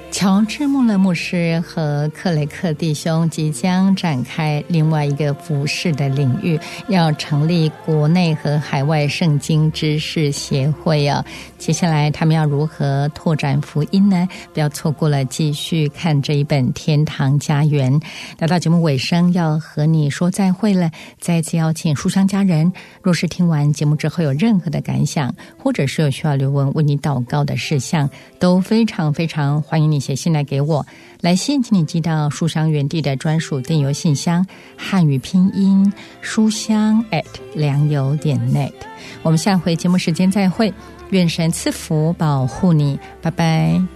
乔治穆勒牧师和克雷克弟兄即将展开另外一个服事的领域，要成立国内和海外圣经知识协会啊。接下来他们要如何拓展福音呢？不要错过了继续看这一本《天堂家园》。来到节目尾声，要和你说再会了。再次邀请书香家人，若是听完节目之后有任何的感想，或者是有需要刘文为你祷告的事项，都非常非常欢迎你写信来给我。来信请你寄到书香园地的专属电邮信箱，汉语拼音书香@良友.net。我们下回节目时间再会，愿神赐福保护你，拜拜。